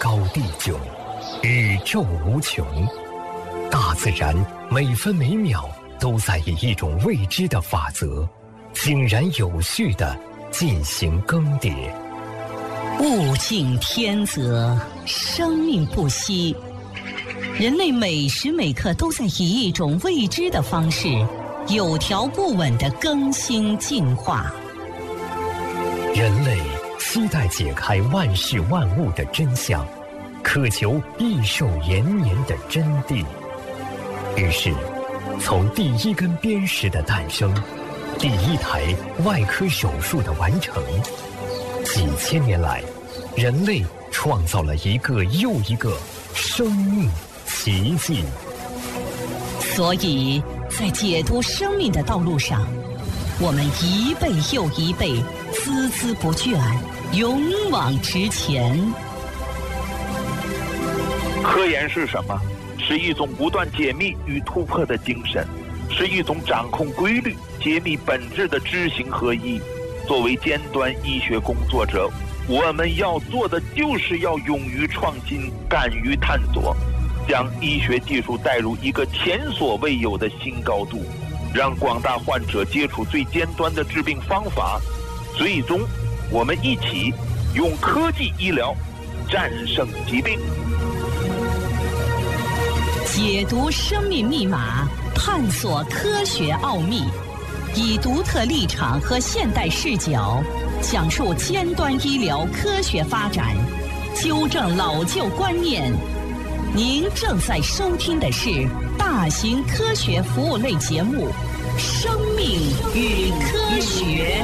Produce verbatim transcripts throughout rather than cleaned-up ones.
高地久，宇宙无穷。大自然每分每秒都在以一种未知的法则，井然有序地进行更迭。 物竞天择，生命不息。人类每时每刻都在以一种未知的方式，有条不紊地更新进化。 人类期待解开万事万物的真相，渴求益寿延年的真谛。于是，从第一根砭石的诞生，第一台外科手术的完成，几千年来，人类创造了一个又一个生命奇迹。 所以在解读生命的道路上，我们一辈又一辈，孜孜不倦，勇往直前。 科研是什么？是一种不断解密与突破的精神，是一种掌控规律、揭秘本质的知行合一。作为尖端医学工作者，我们要做的就是要勇于创新，敢于探索，将医学技术带入一个前所未有的新高度，让广大患者接触最尖端的治病方法。最终，我们一起用科技医疗战胜疾病。 解读生命密码，探索科学奥秘，以独特立场和现代视角，讲述尖端医疗科学发展，纠正老旧观念。您正在收听的是大型科学服务类节目《生命与科学》。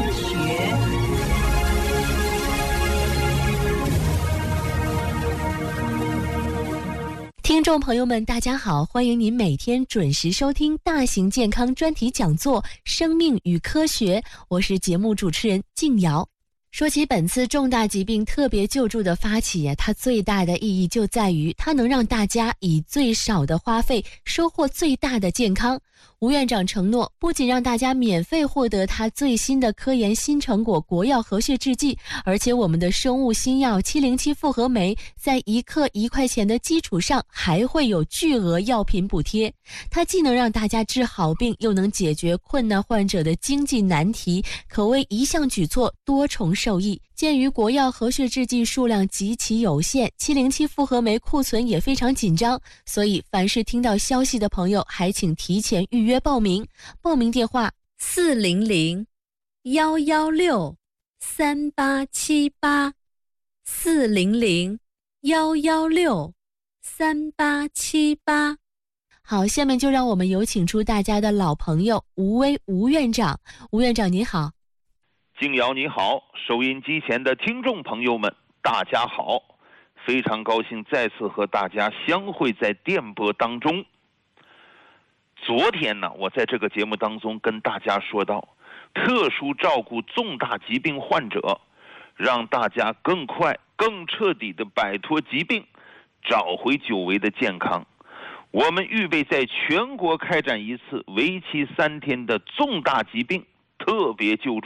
听众朋友们，大家好，欢迎您每天准时收听大型健康专题讲座《生命与科学》，我是节目主持人静瑶。说起本次重大疾病特别救助的发起，它最大的意义就在于它能让大家以最少的花费收获最大的健康。吴院长承诺，不仅让大家免费获得他最新的科研新成果国药和血制剂，而且我们的生物新药七零七复合酶在一克一块钱的基础上还会有巨额药品补贴。它既能让大家治好病，又能解决困难患者的经济难题，可谓一项举措多重受益。鉴于国药和血制剂数量极其有限，七零七复合酶库存也非常紧张，所以凡是听到消息的朋友，还请提前预约报名。报名电话四零零幺幺六三八七八，四零零幺幺六三八七八。好，下面就让我们有请出大家的老朋友吴威吴院长。吴院长您好。 静瑶你好，收音机前的听众朋友们大家好，非常高兴再次和大家相会在电波当中。昨天呢，我在这个节目当中跟大家说到，特殊照顾重大疾病患者，让大家更快更彻底地摆脱疾病，找回久违的健康。我们预备在全国开展一次为期三天的重大疾病特别救助